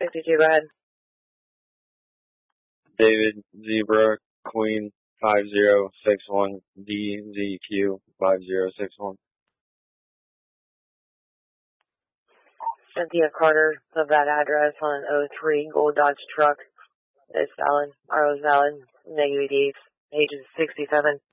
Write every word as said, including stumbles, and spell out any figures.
fifty-two, go ahead. David, Zebra, Queen, five zero six one, D Z Q, five zero six one. Cynthia Carter of that address on an oh three gold Dodge truck. It's valid. R O's valid. Negative eight, ages sixty-seven.